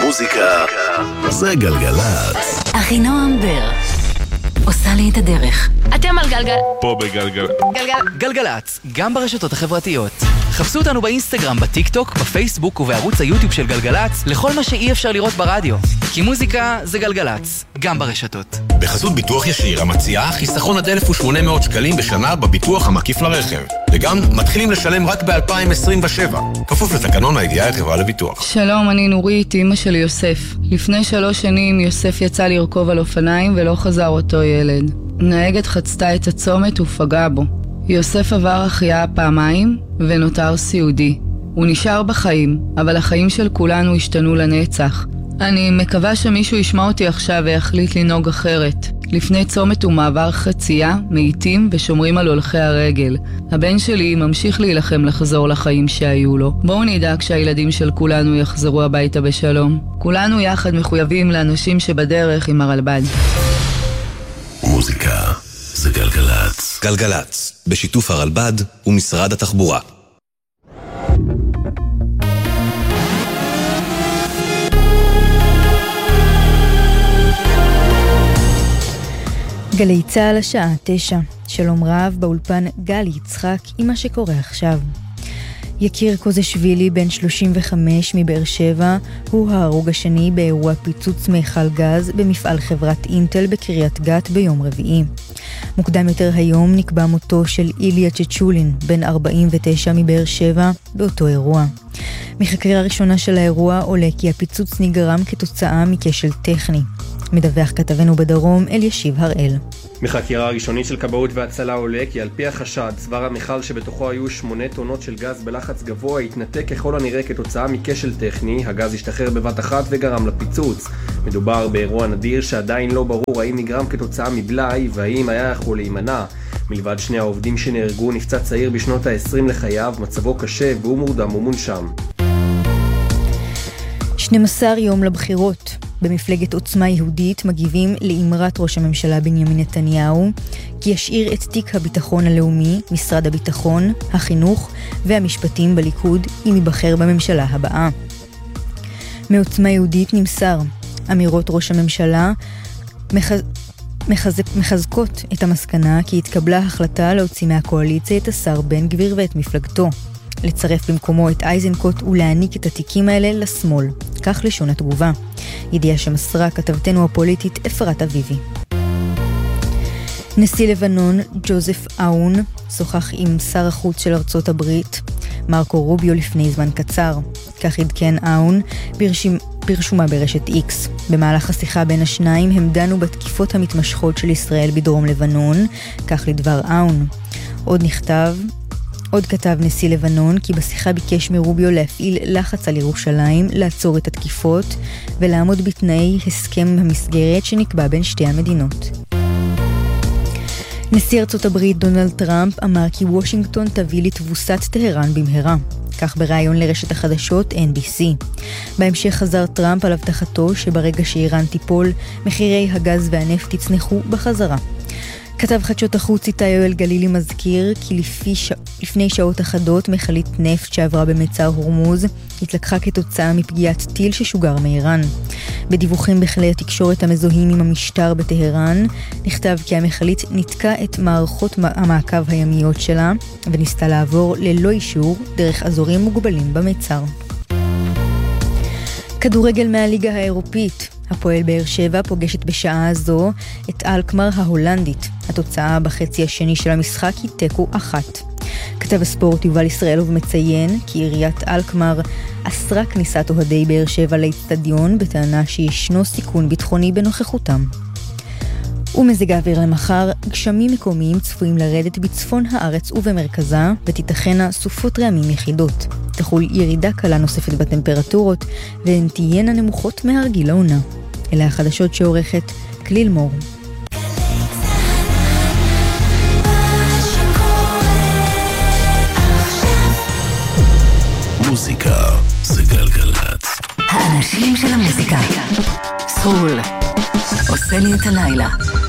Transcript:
מוזיקה זה גלגלת. אחינועם בר עושה לי את הדרך. אתם על גלגל. פה בגלגל. גלגלת, גם ברשתות החברתיות. חפשו אותנו באינסטגרם, בטיק טוק, בפייסבוק ובערוץ היוטיוב של גלגלת לכל מה שאי אפשר לראות ברדיו. כי מוזיקה זה גלגלת, גם ברשתות. בחסות ביטוח ישיר המציעה חיסכון עד 1,800 שקלים בשנה בביטוח המקיף לרכב. וגם מתחילים לשלם רק ב-2027. כפוף לתקנון הידיעה החברה לביטוח. שלום, אני נורית, אמא שלי יוסף. לפני 3 שנים יוסף יצא לרכוב על אופניים ולא חזר אותו ילד. נהגת חצתה את הצומת ופגעה בו. יוסף עבר החייאה פעמיים ונותר סיעודי. הוא נשאר בחיים, אבל החיים של כולנו השתנו לנצח. אני מקווה שמישהו ישמע אותי עכשיו ויחליט לנהוג אחרת. לפני צומת ומעבר חצייה, מאיטים ושומרים על הולכי הרגל. הבן שלי ממשיך להילחם לחזור לחיים שהיו לו. בואו נדאג שהילדים של כולנו יחזרו הביתה בשלום. כולנו יחד מחויבים לאנשים שבדרך עם הרלב"ד. מוזיקה זה גלגלת. גלגלת, בשיתוף הרלב"ד ומשרד התחבורה. גלי צהל השעה 9. שלום רב, באולפן גלי יצחק עם מה שקורה עכשיו. יקיר קוזשווילי בן 35 מבאר שבע הוא ההרוג השני באירוע פיצוץ מיכל גז במפעל חברת אינטל בקריית גת ביום רביעי. מוקדם יותר היום נקבע מותו של איליה צ'צ'ולין בן 49 מבאר שבע באותו אירוע. מחקירה ראשונה של האירוע עולה כי הפיצוץ נגרם כתוצאה מכשל טכני. מדווח כתבנו בדרום אלישיב הראל. מחקירה ראשונית של כבאות והצלה עולה כי על פי החשד צוואר המכל שבתוכו היו 8 טונות של גז בלחץ גבוה התנתק ככל הנראה כתוצאה מכשל טכני. הגז השתחרר בבת אחת וגרם לפיצוץ. מדובר באירוע נדיר שעדיין לא ברור האם נגרם כתוצאה מבלאי והאם היה יכול להימנע. מלבד 2 העובדים שנהרגו נפצע צעיר בשנות ה-20 לחייו, מצבו קשה והוא מורדם ומונשם. 12 יום לבחירות. במפלגת עוצמה יהודית מגיבים לאמרת ראש הממשלה בנימין נתניהו כי ישאיר את תיק הביטחון הלאומי, משרד הביטחון, החינוך והמשפטים בליכוד אם ייבחר בממשלה הבאה. מעוצמה יהודית נמסר, אמירות ראש הממשלה מחזקות את המסקנה כי התקבלה החלטה להוציא מהקואליציה את השר בן גביר ואת מפלגתו. לצרף במקומו את אייזנקוט ולהעניק את התיקים האלה לשמאל. כך לשון התגובה. ידיעה שמסרה כתבתנו הפוליטית אפרת אביבי. נשיא לבנון ג'וזף אאון שוחח עם שר החוץ של ארצות הברית מרקו רוביו לפני זמן קצר. כך עדכן אאון ברשומה ברשת X. במהלך השיחה בין השניים הם דנו בתקיפות המתמשכות של ישראל בדרום לבנון, כך לדבר אאון. עוד כתב נשיא לבנון כי בשיחה ביקש מרוביו להפעיל לחץ על ירושלים, לעצור את התקיפות ולעמוד בתנאי הסכם המסגרת שנקבע בין שתי המדינות. נשיא ארצות הברית דונלד טראמפ אמר כי וושינגטון תביא לתבוסת טהרן במהרה. כך בראיון לרשת החדשות NBC. בהמשך חזר טראמפ על הבטחתו שברגע שאיראן תיפול, מחירי הגז והנפט יצנחו בחזרה. כתב חדשות החוץ איתי יואל גלילי מזכיר כי לפני שעות אחדות מכלית נפט שעברה במצר הורמוז התלקחה כתוצאה מפגיעת טיל ששוגר מאיראן. בדיווחים בכלי התקשורת המזוהים עם המשטר בטהרן נכתב כי המכלית נתקע את מערכות המעקב הימיות שלה וניסתה לעבור ללא אישור דרך אזורים מוגבלים במצר. כדורגל מהליגה האירופית. הפועל באר שבע פוגשת בשעה הזו את אלקמר ההולנדית. התוצאה בחצי השני של המשחק היא תיקו 1. כתב הספורט יובל ישראלוב מציין כי עיריית אלקמר אסרה כניסת אוהדי באר שבע לאצטדיון בטענה שישנו סיכון ביטחוני בנוכחותם. ומזג האוויר למחר, גשמים מקומיים צפויים לרדת בצפון הארץ ובמרכזה ותיתכנה סופות רעמים יחידות. תחול ירידה קלה נוספת בטמפרטורות והן תהיינה נמוכות מהרגיל העונה. אלה החדשות שעורכת כליל מור. מוזיקה זה גלגלת. האנשים של המוזיקה. סול עושה לי את הלילה.